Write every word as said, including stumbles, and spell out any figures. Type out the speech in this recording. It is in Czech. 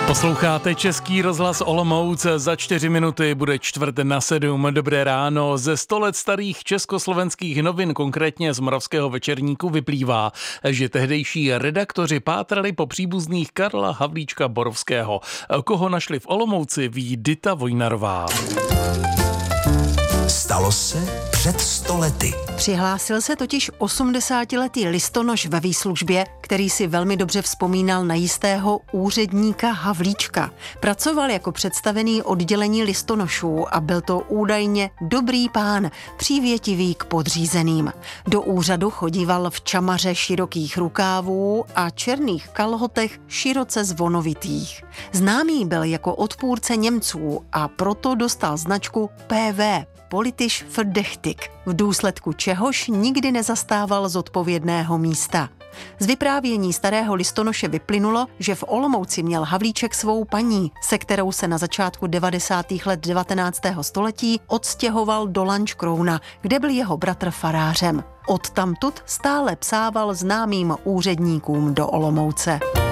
Posloucháte Český rozhlas Olomouc, za čtyři minuty bude čtvrt na sedm. Dobré ráno. Ze sto let starých československých novin, konkrétně z Moravského večerníku, vyplývá, že tehdejší redaktoři pátrali po příbuzných Karla Havlíčka Borovského. Koho našli v Olomouci, ví Dita Vojnarová. Stalo se před sto lety. Přihlásil se totiž osmdesátiletý listonoš ve výslužbě, který si velmi dobře vzpomínal na jistého úředníka Havlíčka. Pracoval jako představený oddělení listonošů a byl to údajně dobrý pán, přívětivý k podřízeným. Do úřadu chodíval v čamaře širokých rukávů a černých kalhotech široce zvonovitých. Známý byl jako odpůrce Němců a proto dostal značku P V. Politisch verdächtig, v důsledku čehož nikdy nezastával zodpovědného místa. Z vyprávění starého listonoše vyplynulo, že v Olomouci měl Havlíček svou paní, se kterou se na začátku devadesátých let devatenáctého století odstěhoval do Lanškrouna, kde byl jeho bratr farářem. Odtamtud stále psával známým úředníkům do Olomouce.